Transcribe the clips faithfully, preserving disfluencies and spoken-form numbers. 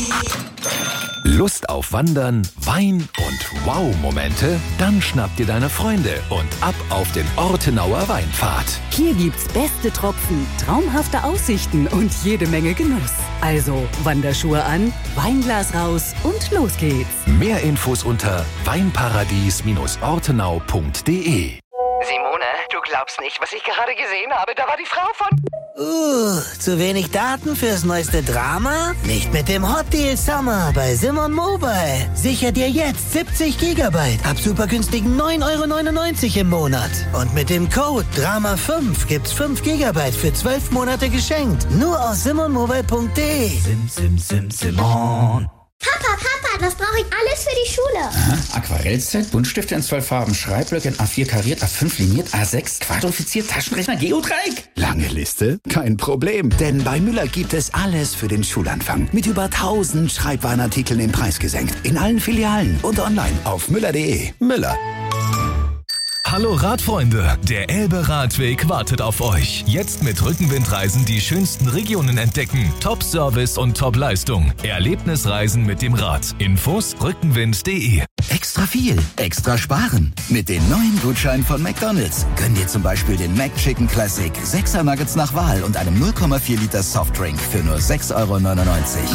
Lust auf Wandern, Wein und Wow-Momente? Dann schnapp dir deine Freunde und ab auf den Ortenauer Weinpfad. Hier gibt's beste Tropfen, traumhafte Aussichten und jede Menge Genuss. Also Wanderschuhe an, Weinglas raus und los geht's. Mehr Infos unter weinparadies ortenau punkt de. Simone, du glaubst nicht, was ich gerade gesehen habe. Da war die Frau von... Uh, zu wenig Daten fürs neueste Drama? Nicht mit dem Hot Deal Summer bei Simon Mobile. Sicher dir jetzt siebzig Gigabyte ab super günstigen neun Euro neunundneunzig im Monat. Und mit dem Code Drama fünf gibt's fünf Gigabyte für zwölf Monate geschenkt. Nur aus simon mobile punkt de. Sim, sim, sim, Simon. Papa, Papa, was brauche ich alles für die Schule? Aha, Aquarellset, Buntstifte in zwölf Farben, Schreibblöcke in A vier kariert, A fünf liniert, A sechs quadrifiziert, Taschenrechner, Geodreieck. Lange Liste? Kein Problem, denn bei Müller gibt es alles für den Schulanfang. Mit über tausend Schreibwarenartikeln im Preis gesenkt. In allen Filialen und online auf müller punkt de. Müller. Hallo Radfreunde, der Elbe-Radweg wartet auf euch. Jetzt mit Rückenwindreisen die schönsten Regionen entdecken. Top-Service und Top-Leistung. Erlebnisreisen mit dem Rad. Infos rückenwind punkt de. Extra viel, extra sparen. Mit den neuen Gutscheinen von McDonald's. Gönn dir zum Beispiel den McChicken Classic, sechser Nuggets nach Wahl und einem null Komma vier Liter Softdrink für nur sechs Euro neunundneunzig.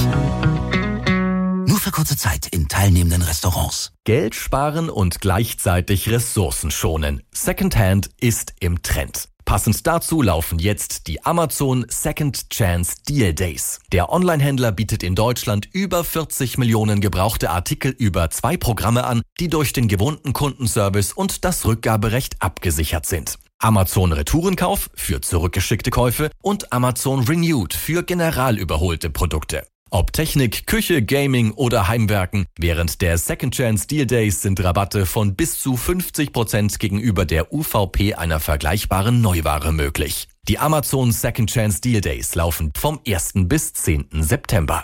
Nur für kurze Zeit in teilnehmenden Restaurants. Geld sparen und gleichzeitig Ressourcen schonen. Secondhand ist im Trend. Passend dazu laufen jetzt die Amazon Second Chance Deal Days. Der Onlinehändler bietet in Deutschland über vierzig Millionen gebrauchte Artikel über zwei Programme an, die durch den gewohnten Kundenservice und das Rückgaberecht abgesichert sind. Amazon Retourenkauf für zurückgeschickte Käufe und Amazon Renewed für general überholte Produkte. Ob Technik, Küche, Gaming oder Heimwerken, während der Second Chance Deal Days sind Rabatte von bis zu fünfzig Prozent gegenüber der U V P einer vergleichbaren Neuware möglich. Die Amazon Second Chance Deal Days laufen vom ersten bis zehnten September.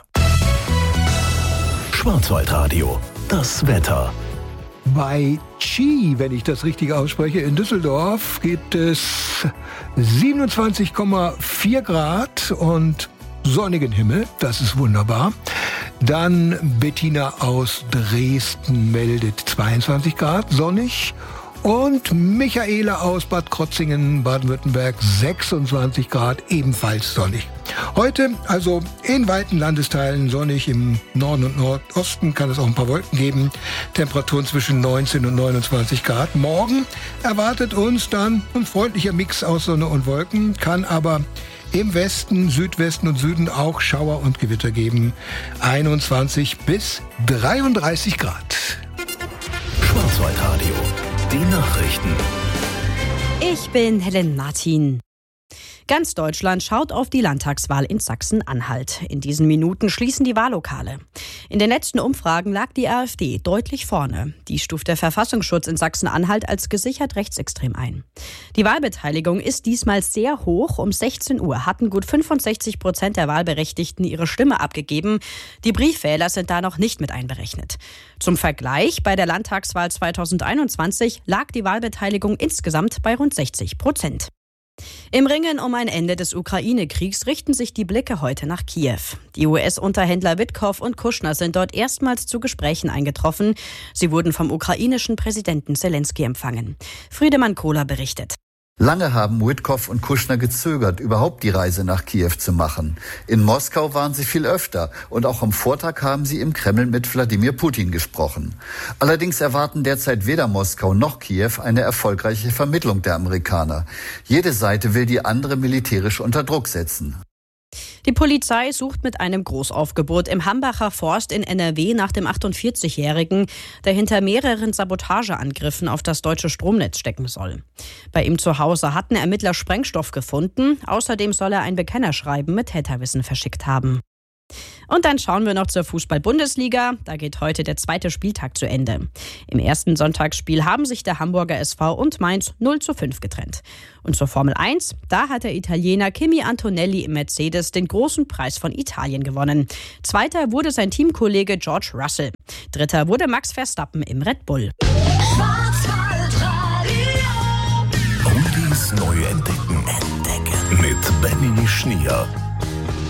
Schwarzwaldradio, das Wetter. Bei Chi, wenn ich das richtig ausspreche, in Düsseldorf gibt es siebenundzwanzig Komma vier Grad und sonnigen Himmel, das ist wunderbar. Dann Bettina aus Dresden meldet zweiundzwanzig Grad, sonnig. Und Michaela aus Bad Krotzingen, Baden-Württemberg, sechsundzwanzig Grad, ebenfalls sonnig. Heute also in weiten Landesteilen sonnig, im Norden und Nordosten kann es auch ein paar Wolken geben. Temperaturen zwischen neunzehn und neunundzwanzig Grad. Morgen erwartet uns dann ein freundlicher Mix aus Sonne und Wolken, kann aber im Westen, Südwesten und Süden auch Schauer und Gewitter geben. einundzwanzig bis dreiunddreißig Grad. Schwarzwaldradio, die Nachrichten. Ich bin Helen Martin. Ganz Deutschland schaut auf die Landtagswahl in Sachsen-Anhalt. In diesen Minuten schließen die Wahllokale. In den letzten Umfragen lag die AfD deutlich vorne. Die stuft der Verfassungsschutz in Sachsen-Anhalt als gesichert rechtsextrem ein. Die Wahlbeteiligung ist diesmal sehr hoch. Um sechzehn Uhr hatten gut fünfundsechzig Prozent der Wahlberechtigten ihre Stimme abgegeben. Die Briefwähler sind da noch nicht mit einberechnet. Zum Vergleich, bei der Landtagswahl zweitausendeinundzwanzig lag die Wahlbeteiligung insgesamt bei rund sechzig Prozent. Im Ringen um ein Ende des Ukraine-Kriegs richten sich die Blicke heute nach Kiew. Die U S-Unterhändler Witkow und Kushner sind dort erstmals zu Gesprächen eingetroffen. Sie wurden vom ukrainischen Präsidenten Zelensky empfangen. Friedemann Kohler berichtet. Lange haben Witkow und Kushner gezögert, überhaupt die Reise nach Kiew zu machen. In Moskau waren sie viel öfter und auch am Vortag haben sie im Kreml mit Wladimir Putin gesprochen. Allerdings erwarten derzeit weder Moskau noch Kiew eine erfolgreiche Vermittlung der Amerikaner. Jede Seite will die andere militärisch unter Druck setzen. Die Polizei sucht mit einem Großaufgebot im Hambacher Forst in N R W nach dem achtundvierzigjährigen, der hinter mehreren Sabotageangriffen auf das deutsche Stromnetz stecken soll. Bei ihm zu Hause hatten Ermittler Sprengstoff gefunden. Außerdem soll er ein Bekennerschreiben mit Täterwissen verschickt haben. Und dann schauen wir noch zur Fußball-Bundesliga. Da geht heute der zweite Spieltag zu Ende. Im ersten Sonntagsspiel haben sich der Hamburger S V und Mainz null zu fünf getrennt. Und zur Formel eins, da hat der Italiener Kimi Antonelli im Mercedes den großen Preis von Italien gewonnen. Zweiter wurde sein Teamkollege George Russell. Dritter wurde Max Verstappen im Red Bull. Oldies neu entdecken. Entdecken. Mit Benny Schnier.